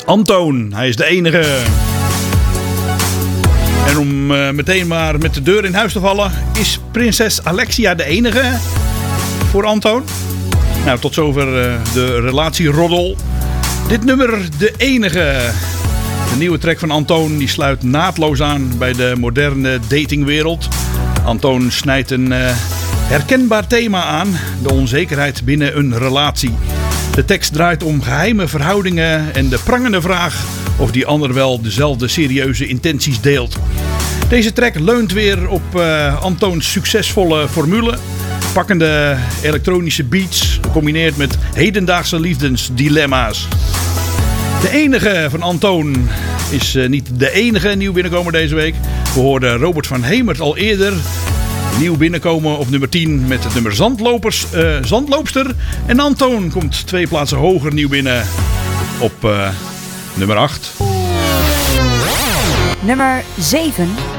Antoon, hij is de enige. En om meteen maar met de deur in huis te vallen, is prinses Alexia de enige voor Antoon? Nou, tot zover de relatieroddel. Dit nummer, de enige. De nieuwe track van Antoon die sluit naadloos aan bij de moderne datingwereld. Antoon snijdt een herkenbaar thema aan, de onzekerheid binnen een relatie. De tekst draait om geheime verhoudingen en de prangende vraag of die ander wel dezelfde serieuze intenties deelt. Deze track leunt weer op Antoons succesvolle formule. Pakkende elektronische beats, gecombineerd met hedendaagse liefdesdilemma's. De enige van Antoon is niet de enige nieuw binnenkomer deze week. We hoorden Robert van Hemert al eerder nieuw binnenkomen op nummer 10 met het nummer Zandloopster. En Antoon komt 2 plaatsen hoger nieuw binnen op nummer 8. Nummer 7.